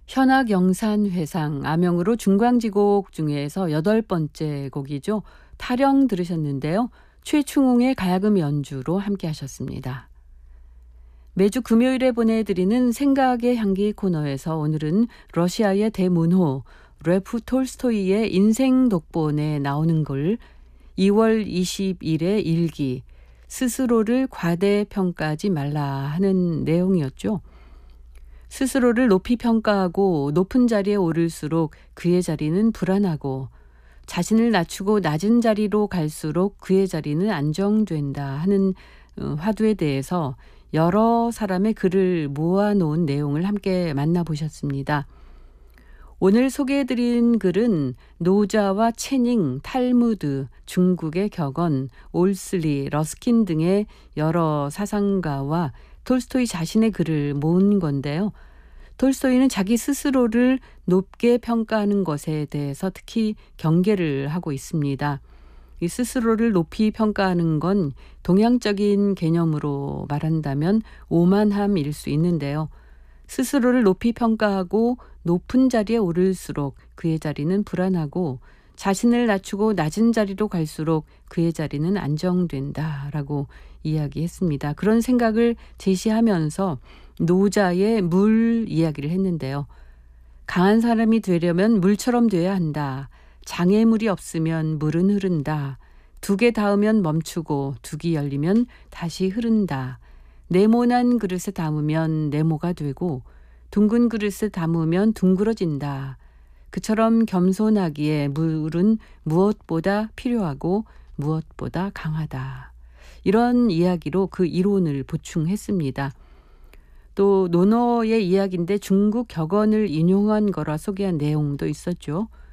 현악영산회상 암영으로 중광지곡 중에서 8번째 곡이죠. 타령 들으셨는데요. 최충웅의 가야금 연주로 함께 하셨습니다. 매주 금요일에 보내드리는 생각의 향기 코너에서 오늘은 러시아의 대문호 레프 톨스토이의 인생 독본에 나오는 글 2월 20일의 일기 스스로를 과대평가하지 말라 하는 내용이었죠. 스스로를 높이 평가하고 높은 자리에 오를수록 그의 자리는 불안하고 자신을 낮추고 낮은 자리로 갈수록 그의 자리는 안정된다 하는 화두에 대해서 여러 사람의 글을 모아놓은 내용을 함께 만나보셨습니다. 오늘 소개해드린 글은 노자와 채닝, 탈무드, 중국의 격언, 올슬리, 러스킨 등의 여러 사상가와 톨스토이 자신의 글을 모은 건데요. 톨스토이는 자기 스스로를 높게 평가하는 것에 대해서 특히 경계를 하고 있습니다. 이 스스로를 높이 평가하는 건 동양적인 개념으로 말한다면 오만함일 수 있는데요. 스스로를 높이 평가하고 높은 자리에 오를수록 그의 자리는 불안하고 자신을 낮추고 낮은 자리로 갈수록 그의 자리는 안정된다라고 이야기했습니다. 그런 생각을 제시하면서 노자의 물 이야기를 했는데요. 강한 사람이 되려면 물처럼 돼야 한다. 장애물이 없으면 물은 흐른다. 두 개 닿으면 멈추고 두 개 열리면 다시 흐른다. 네모난 그릇에 담으면 네모가 되고 둥근 그릇에 담으면 둥그러진다. 그처럼 겸손하기에 물은 무엇보다 필요하고 무엇보다 강하다. 이런 이야기로 그 이론을 보충했습니다. 또 논어의 이야기인데 중국 격언을 인용한 거라 소개한 내용도 있었죠.